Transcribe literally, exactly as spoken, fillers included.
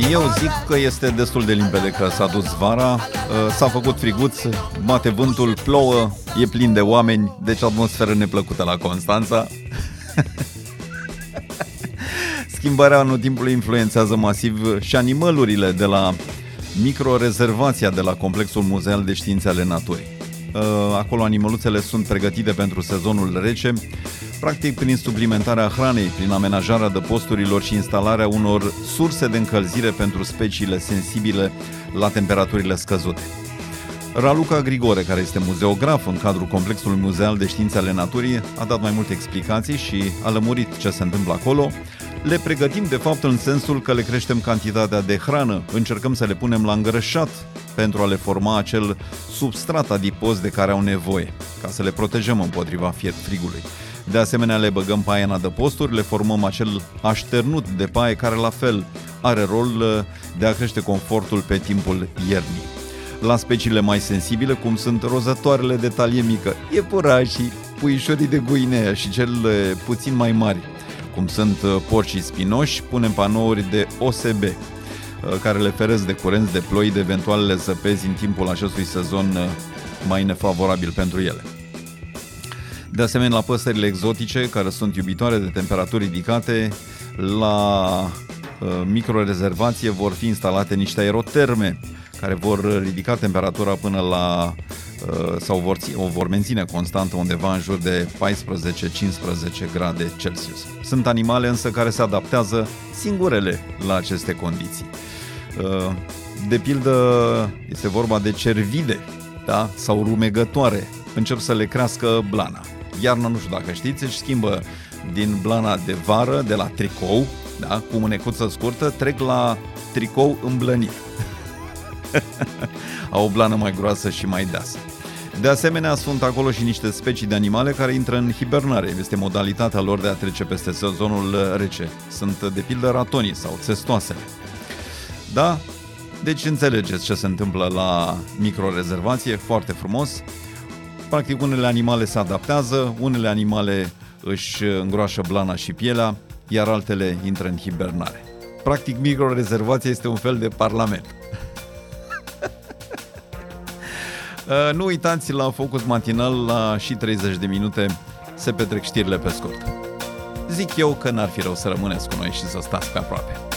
Eu zic că este destul de limpede că s-a dus vara, s-a făcut friguț, bate vântul, plouă, e plin de oameni, deci atmosferă neplăcută la Constanța. Schimbarea anotimpului influențează masiv și animălurile de la microrezervația de la Complexul Muzeal de Științe ale Naturii. Acolo animăluțele sunt pregătite pentru sezonul rece, practic prin suplimentarea hranei, prin amenajarea adăposturilor și instalarea unor surse de încălzire pentru speciile sensibile la temperaturile scăzute. Raluca Grigore, care este muzeograf în cadrul Complexului Muzeal de Științe ale Naturii, a dat mai multe explicații și a lămurit ce se întâmplă acolo. Le pregătim de fapt în sensul că le creștem cantitatea de hrană, încercăm să le punem la îngrășat pentru a le forma acel substrat adipos de care au nevoie, ca să le protejăm împotriva frigului. De asemenea, le băgăm paie în adăposturi, le formăm acel așternut de paie care la fel are rol de a crește confortul pe timpul iernii. La speciile mai sensibile, cum sunt rozătoarele de talie mică, iepurașii, puișorii de Guinea și cele puțin mai mari, cum sunt porcii spinoși, punem panouri de O S B, care le feresc de curenți, de ploi, de eventualele zăpezi în timpul acestui sezon mai nefavorabil pentru ele. De asemenea, la păsările exotice, care sunt iubitoare de temperaturi ridicate, la uh, microrezervație vor fi instalate niște aeroterme care vor ridica temperatura până la uh, sau vor, o vor menține constantă undeva în jur de paisprezece cincisprezece grade Celsius. Sunt animale însă care se adaptează singurele la aceste condiții. Uh, de pildă, este vorba de cervide, da? Sau rumegătoare. Încep să le crească blana. Iarna, nu știu dacă știți, își schimbă din blana de vară, de la tricou, da, cu mânecuță scurtă, trec la tricou îmblănit. Au o blană mai groasă și mai deasă. De asemenea, sunt acolo și niște specii de animale care intră în hibernare. Este modalitatea lor de a trece peste sezonul rece. Sunt, de pildă, ratonii sau țestoasele. Da? Deci înțelegeți ce se întâmplă la microrezervație, foarte frumos. Practic, unele animale se adaptează, unele animale își îngroașă blana și pielea, iar altele intră în hibernare. Practic, microrezervația este un fel de parlament. Nu uitați, la Focus Matinal, la și treizeci de minute, se petrec știrile pe scurt. Zic eu că n-ar fi rău să rămâneți cu noi și să stați pe aproape.